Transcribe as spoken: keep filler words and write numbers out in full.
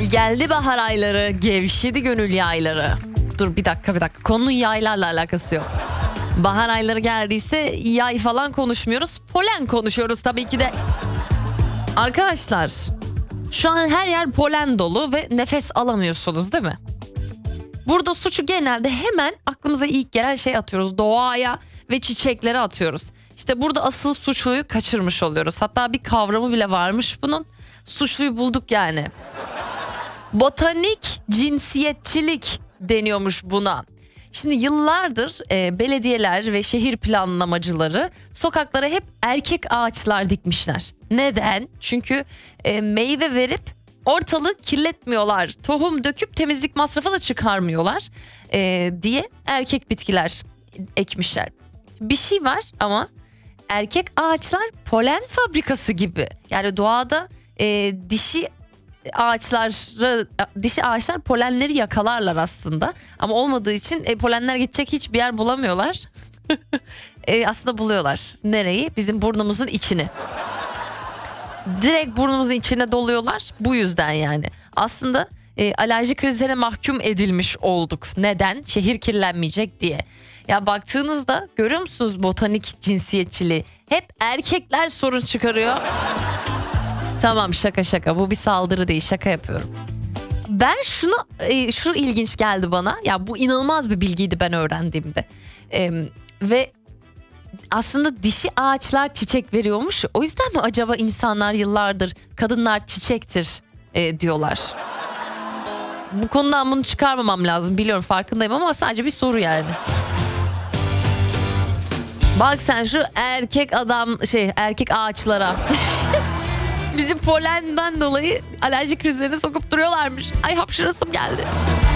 Geldi bahar ayları, gevşedi gönül yayları. Dur bir dakika bir dakika, konunun yaylarla alakası yok. Bahar ayları geldiyse yay falan konuşmuyoruz. Polen konuşuyoruz tabii ki de. Arkadaşlar, şu an her yer polen dolu ve nefes alamıyorsunuz değil mi? Burada suçu genelde hemen aklımıza ilk gelen şey atıyoruz. Doğaya ve çiçeklere atıyoruz. İşte burada asıl suçluyu kaçırmış oluyoruz. Hatta bir kavramı bile varmış bunun. Suçluyu bulduk yani. Botanik cinsiyetçilik deniyormuş buna. Şimdi yıllardır e, belediyeler ve şehir planlamacıları sokaklara hep erkek ağaçlar dikmişler. Neden? Çünkü e, meyve verip ortalığı kirletmiyorlar. Tohum döküp temizlik masrafı da çıkarmıyorlar e, diye erkek bitkiler ekmişler. Bir şey var ama erkek ağaçlar polen fabrikası gibi. Yani doğada e, dişi ağaçları dişi ağaçlar polenleri yakalarlar aslında, ama olmadığı için e, polenler gidecek hiçbir yer bulamıyorlar. e, aslında buluyorlar. Nereyi? Bizim burnumuzun içini. Direkt burnumuzun içine doluyorlar. Bu yüzden yani. Aslında e, alerji krizlerine mahkum edilmiş olduk. Neden? Şehir kirlenmeyecek diye. Ya baktığınızda görüyor musunuz botanik cinsiyetçiliği? Hep erkekler sorun çıkarıyor. Tamam, şaka şaka, bu bir saldırı değil, şaka yapıyorum. Ben şunu e, şu ilginç geldi bana. Ya bu inanılmaz bir bilgiydi ben öğrendiğimde. E, ve aslında dişi ağaçlar çiçek veriyormuş. O yüzden mi acaba insanlar yıllardır kadınlar çiçektir e, diyorlar. Bu konudan bunu çıkarmamam lazım, biliyorum, farkındayım, ama sadece bir soru yani. Bak sen şu erkek adam şey erkek ağaçlara. Bizim polenden dolayı alerji krizlerine sokup duruyorlarmış. Ay, hapşırasım geldi.